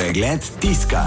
Pregled tiska.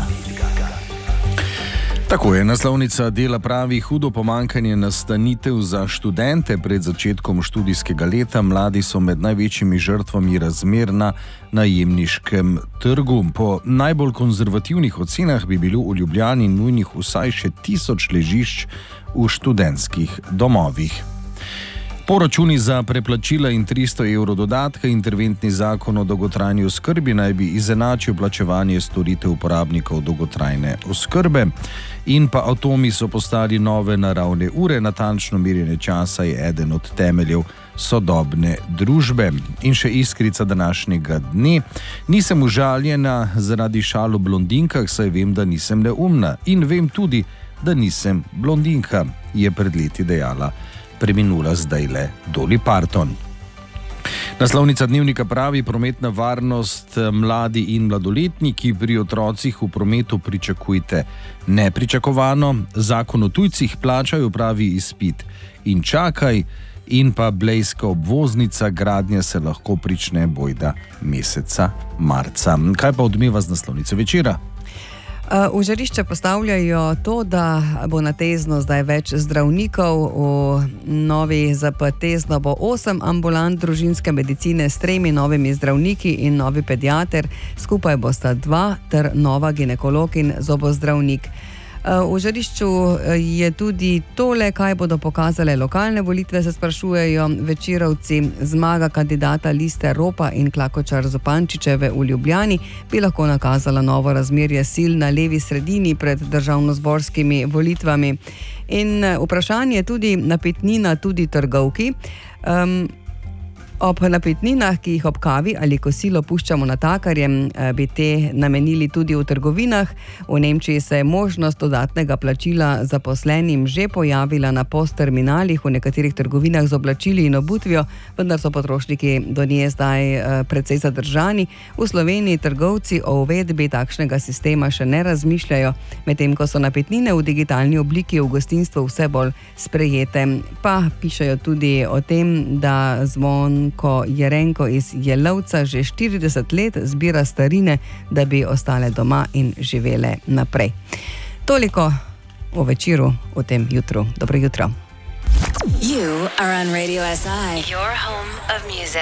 Tako je, naslovnica Dela pravi: hudo pomanjkanje nastanitev za študente pred začetkom študijskega leta. Mladi so med največjimi žrtvami razmer na najemniškem trgu. Po najbolj konzervativnih ocenah bi bilo v Ljubljani nujnih vsaj še 1000 ležišč v študentskih domovih. Poračuni za preplačila in 300 evrov dodatka. Interventni zakon o dolgotrajni oskrbi naj bi izenačil plačevanje storitev uporabnikov dolgotrajne oskrbe. In pa avtomi so postali nove naravne ure. Natančno merjenje časa je eden od temeljev sodobne družbe. In še iskrica današnjega dne: nisem užaljena zaradi šal o blondinkah, saj vem, da nisem neumna, in vem tudi, da nisem blondinka, je pred leti dejala preminula zdajle Dolly Parton. Naslovnica Dnevnika pravi: prometna varnost, mladi in mladoletniki. Pri otrocih v prometu pričakujte nepričakovano. Zakon o tujcih: plačaj, opravi izpit in čakaj. In pa blejska obvoznica: gradnja se lahko prične bojda meseca marca. Kaj pa odmeva z naslovnice Večera? V žarišče postavljajo to, da bo na Tezno zdaj več zdravnikov. V novi ZP Tezno bo 8 ambulant družinske medicine s 3 novimi zdravniki in novi pediater. Skupaj bosta 2 ter nova ginekolog in zobozdravnik. V žarišču je tudi tole, kaj bodo pokazale lokalne volitve, se sprašujejo večerovci. Zmaga kandidata liste Ropa in Klakočar Zupančičeve v Ljubljani bi lahko nakazala novo razmerje sil na levi sredini pred državnozborskimi volitvami. In vprašanje je tudi napitnina tudi trgovki. Ob napitninah, ki jih ob kavi ali kosilo puščamo natakarjem, bi te namenili tudi v trgovinah. V Nemčiji se je možnost dodatnega plačila zaposlenim že pojavila na postterminalih v nekaterih trgovinah z oblačili in obutvijo, vendar so potrošniki do nje zdaj precej zadržani. V Sloveniji trgovci o uvedbi takšnega sistema še ne razmišljajo, medtem ko so napitnine v digitalni obliki v gostinstvu vse bolj sprejete. Pa pišejo tudi o tem, da Zvonko Jerenko iz Jelovca že 40 let zbira starine, da bi ostale doma in živele naprej. Toliko o Večeru v tem jutru. Dobro jutro. You are on Radio SI, your home of music.